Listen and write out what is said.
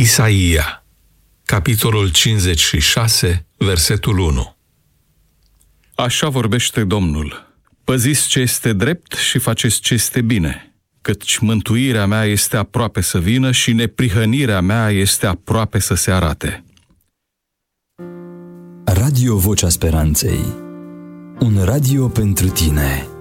Isaia, capitolul 56, versetul 1. Așa vorbește Domnul: păziți ce este drept și faceți ce este bine, căci mântuirea mea este aproape să vină și neprihănirea mea este aproape să se arate. Radio Vocea Speranței. Un radio pentru tine.